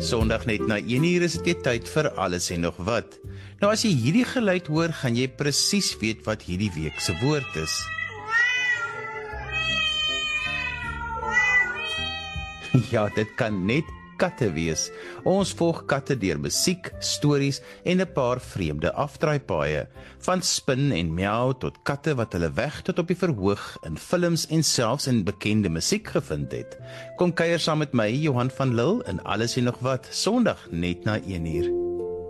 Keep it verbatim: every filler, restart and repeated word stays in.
Sondag net na een uur is dit weer tyd vir alles en nog wat. Nou as jy hierdie geluid hoor, gaan jy presies weet wat hierdie week se woord is. Ja, dit kan net katte wees. Ons volg katte deur musiek, stories en 'n paar vreemde afdraaipaaie. Van spin en miau tot katte wat hulle weg tot op die verhoog in films en selfs in bekende musiek gevind het. Kom kuier saam met my, Johan van Lille, in alles en nog wat, Sondag net na een uur.